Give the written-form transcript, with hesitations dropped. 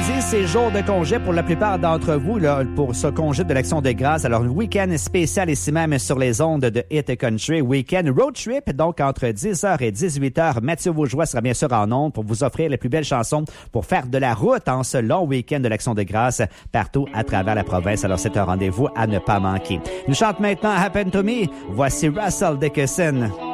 vendredi, c'est jour de congé pour la plupart d'entre vous là, pour ce congé de l'Action de grâce. Alors, week-end spécial ici même sur les ondes de Hit Country. Week-end road trip, donc entre 10h et 18h. Mathieu Vaugeois sera bien sûr en ondes pour vous offrir les plus belles chansons pour faire de la route en ce long week-end de l'Action de grâce partout à travers la province. Alors, c'est un rendez-vous à ne pas manquer. Nous chante maintenant Happen to Me. Voici Russell Dickerson.